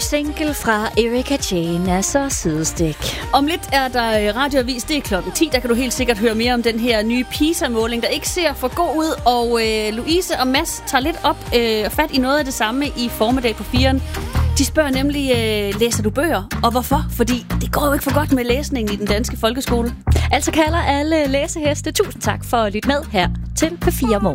single fra Erika Jane er så sidestik. Om lidt er der radioavis, det er klokken 10. Der kan du helt sikkert høre mere om den her nye PISA-måling, der ikke ser for god ud. Og Louise og Mads tager lidt fat i noget af det samme i formiddag på 4'eren. De spørger nemlig, læser du bøger? Og hvorfor? Fordi det går jo ikke for godt med læsningen i den danske folkeskole. Altså kalder alle læseheste. Tusind tak for at lytte med her til P4 Morgen.